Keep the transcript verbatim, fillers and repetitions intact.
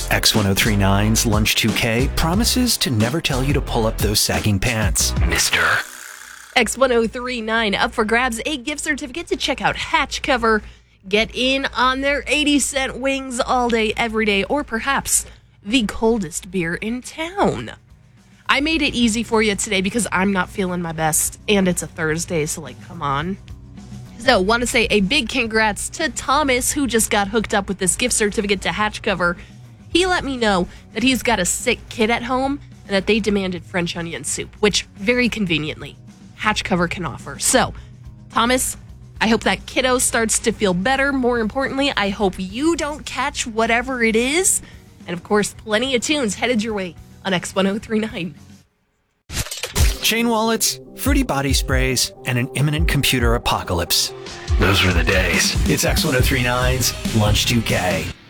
X ten thirty-nine's Lunch two K promises to never tell you to pull up those sagging pants, mister. X ten thirty-nine up for grabs a gift certificate to check out Hatch Cover. Get in on their eighty cent wings all day, every day, or perhaps the coldest beer in town. I made it easy for you today because I'm not feeling my best, and it's a Thursday, so like, come on. So, want to say a big congrats to Thomas, who just got hooked up with this gift certificate to Hatch Cover. He let me know that he's got a sick kid at home and that they demanded French onion soup, which, very conveniently, Hatch Cover can offer. So, Thomas, I hope that kiddo starts to feel better. More importantly, I hope you don't catch whatever it is. And, of course, plenty of tunes headed your way on X ten thirty-nine. Chain wallets, fruity body sprays, and an imminent computer apocalypse. Those were the days. It's X ten thirty-nine's Lunch two K.